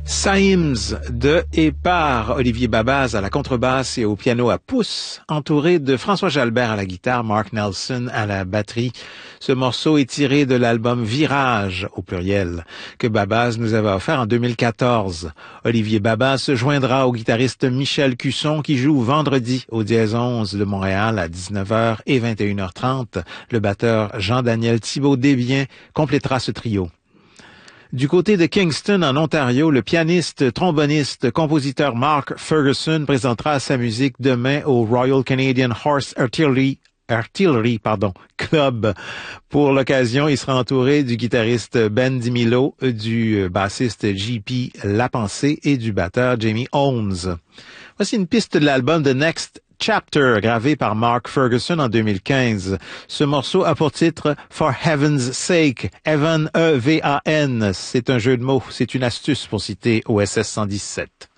Symes de et par Olivier Babaz à la contrebasse et au piano à pouce, entouré de François Jalbert à la guitare, Mark Nelson à la batterie. Ce morceau est tiré de l'album Virage, au pluriel, que Babaz nous avait offert en 2014. Olivier Babaz se joindra au guitariste Michel Cusson qui joue vendredi au Dièse 11 de Montréal à 19h et 21h30. Le batteur Jean-Daniel Thibault-Desbiens complétera ce trio. Du côté de Kingston, en Ontario, le pianiste, tromboniste, compositeur Mark Ferguson présentera sa musique demain au Royal Canadian Horse Artillery Club. Pour l'occasion, il sera entouré du guitariste Ben DiMilo, du bassiste J.P. Lapensée et du batteur Jamie Holmes. Voici une piste de l'album The Next Chapter, gravé par Mark Ferguson en 2015. Ce morceau a pour titre For Heaven's Sake, Evan, E-V-A-N. C'est un jeu de mots, c'est une astuce pour citer OSS 117.